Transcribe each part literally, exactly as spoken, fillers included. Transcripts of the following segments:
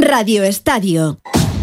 Radio Estadio.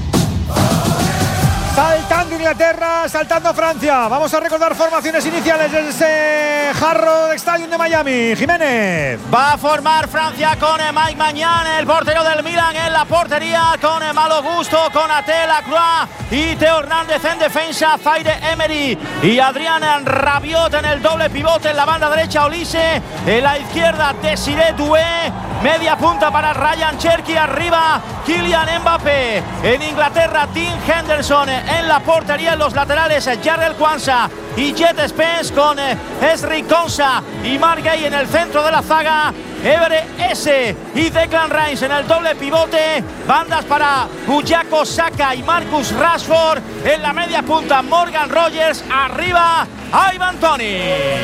Saltando Inglaterra, saltando Francia. Vamos a recordar formaciones iniciales de ese Hard Rock Stadium de Miami. Jiménez. Va a formar Francia con Mike Maignan, el portero del Milan, en la portería, con Malo Gusto, con Ate Lacroix y Teo Hernández en defensa, Zaire Emery y Adrián Rabiot en el doble pivote. En la banda derecha, Olise, en la izquierda, Desiré Doué, media punta para Ryan Cherki, arriba Kylian Mbappé. En Inglaterra, Dean Henderson en la portería, en los laterales, Jarrell Kwanzaa y Jet Spence, con Esri Konsa y Mark Gay en el centro de la zaga, Evere S y Declan Rice en el doble pivote, bandas para Bukayo Saka y Marcus Rashford, en la media punta Morgan Rogers, arriba Ivan Toney.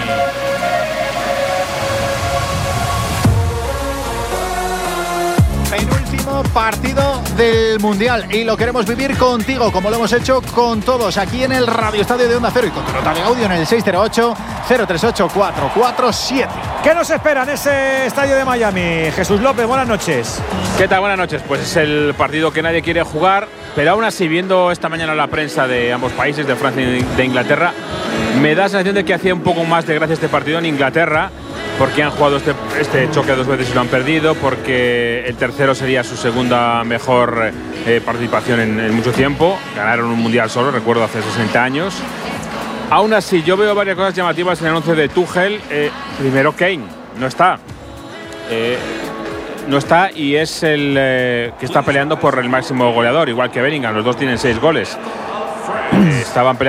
Penúltimo partido del Mundial y lo queremos vivir contigo, como lo hemos hecho con todos aquí en el Radio Estadio de Onda Cero y con tu nota de audio en el seis cero ocho, cero tres ocho, cuatro cuatro siete. ¿Qué nos espera en ese estadio de Miami? Jesús López, buenas noches. ¿Qué tal? Buenas noches. Pues es el partido que nadie quiere jugar, pero aún así, viendo esta mañana la prensa de ambos países, de Francia y de Inglaterra, me da la sensación de que hacía un poco más de gracia este partido en Inglaterra, porque han jugado este, este choque dos veces y lo han perdido, porque el tercero sería su segunda mejor eh, participación en, en mucho tiempo. Ganaron un mundial solo, recuerdo, hace sesenta años. Aún así, yo veo varias cosas llamativas en el once de Tuchel. Eh, primero, Kane no está. Eh, no está y es el eh, que está peleando por el máximo goleador, igual que Bellingham. Los dos tienen seis goles. Eh, estaban peleando